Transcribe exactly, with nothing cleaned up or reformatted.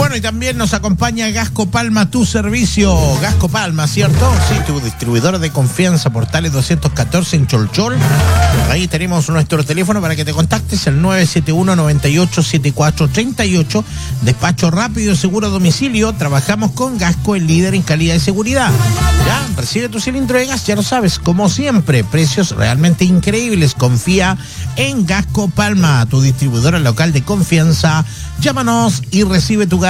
Bueno, y también nos acompaña Gasco Palma, tu servicio. Gasco Palma, ¿cierto? Sí, tu distribuidora de confianza, Portales doscientos catorce en Cholchol. Ahí tenemos nuestro teléfono para que te contactes, el nueve siete uno, nueve ocho, siete cuatro tres ocho. Despacho rápido y seguro a domicilio. Trabajamos con Gasco, el líder en calidad y seguridad. Ya, recibe tu cilindro de gas, ya lo sabes, como siempre, precios realmente increíbles. Confía en Gasco Palma, tu distribuidora local de confianza. Llámanos y recibe tu gas